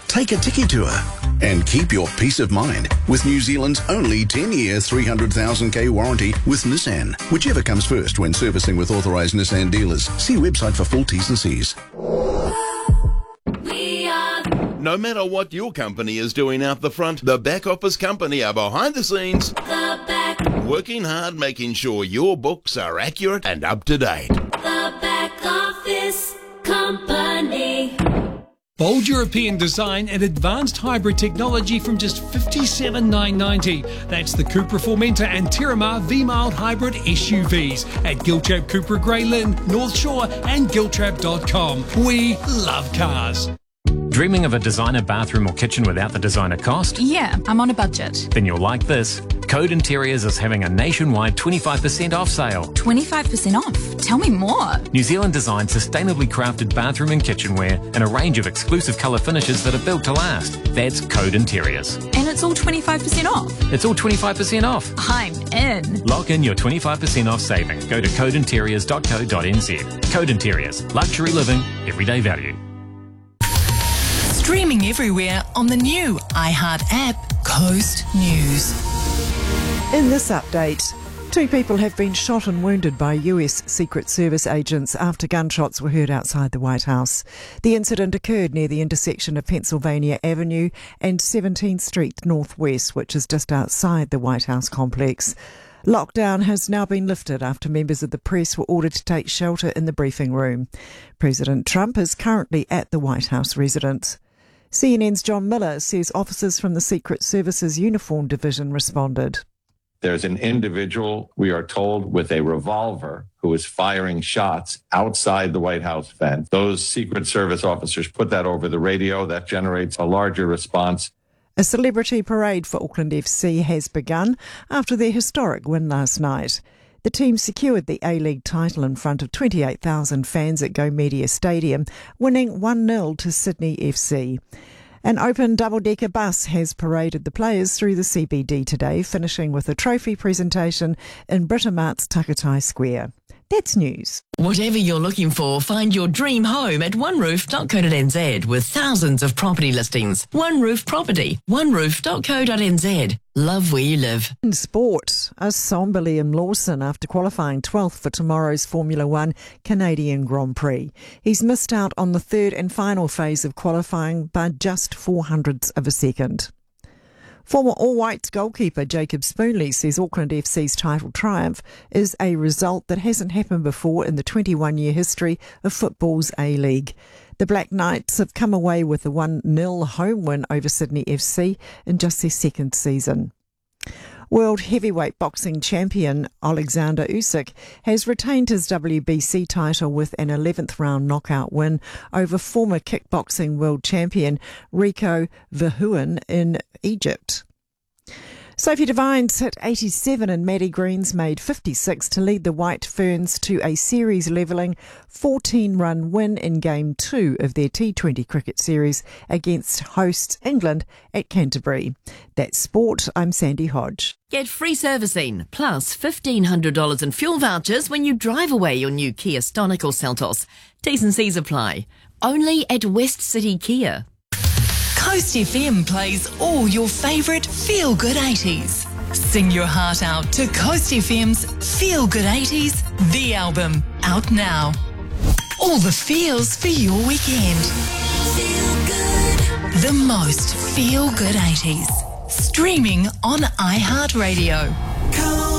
Take a tiki tour and keep your peace of mind with New Zealand's only 10-year 300,000k warranty with Nissan. Whichever comes first when servicing with authorised Nissan dealers. See website for full T's and C's. No matter what your company is doing out the front, the back office company are behind the scenes. The back. Working hard, making sure your books are accurate and up to date. The back office company. Bold European design and advanced hybrid technology from just $57,990. That's the Cupra Formentor and Terramar V-Mild Hybrid SUVs at Giltrap Cupra Grey Lynn, North Shore and Giltrap.com. We love cars. Dreaming of a designer bathroom or kitchen without the designer cost? Yeah, I'm on a budget. Then you'll like this. Code Interiors is having a nationwide 25% off sale. 25% off? Tell me more. New Zealand designed sustainably crafted bathroom and kitchenware and a range of exclusive colour finishes that are built to last. That's Code Interiors. And it's all 25% off? It's all 25% off. I'm in. Lock in your 25% off saving. Go to codeinteriors.co.nz. Code Interiors. Luxury living, everyday value. Streaming everywhere on the new iHeart app, Coast News. In this update, 2 people have been shot and wounded by US Secret Service agents after gunshots were heard outside the White House. The incident occurred near the intersection of Pennsylvania Avenue and 17th Street Northwest, which is just outside the White House complex. Lockdown has now been lifted after members of the press were ordered to take shelter in the briefing room. President Trump is currently at the White House residence. CNN's John Miller says officers from the Secret Service's Uniform Division responded. There's an individual, we are told, with a revolver who is firing shots outside the White House fence. Those Secret Service officers put that over the radio. That generates a larger response. A celebrity parade for Auckland FC has begun after their historic win last night. The team secured the A-League title in front of 28,000 fans at Go Media Stadium, winning 1-0 to Sydney FC. An open double-decker bus has paraded the players through the CBD today, finishing with a trophy presentation in Britamart's Takatai Square. That's news. Whatever you're looking for, find your dream home at oneroof.co.nz with thousands of property listings. One Roof Property, oneroof.co.nz. Love where you live. In sport, a sombre Liam Lawson after qualifying 12th for tomorrow's Formula One Canadian Grand Prix. He's missed out on the third and final phase of qualifying by just 0.04 of a second. Former All-Whites goalkeeper Jacob Spoonley says Auckland FC's title triumph is a result that hasn't happened before in the 21-year history of football's A-League. The Black Knights have come away with a 1-0 home win over Sydney FC in just their second season. World heavyweight boxing champion Alexander Usyk has retained his WBC title with an 11th round knockout win over former kickboxing world champion Rico Verhoeven in Egypt. Sophie Devines hit 87 and Maddie Greens made 56 to lead the White Ferns to a series-levelling 14-run win in Game 2 of their T20 cricket series against hosts England at Canterbury. That's sport. I'm Sandy Hodge. Get free servicing plus $1,500 in fuel vouchers when you drive away your new Kia Stonic or Seltos. T's and C's apply. Only at West City Kia. Coast FM plays all your favourite feel-good 80s. Sing your heart out to Coast FM's Feel Good 80s, the album, out now. All the feels for your weekend. Feel good. The most feel-good 80s. Streaming on iHeartRadio.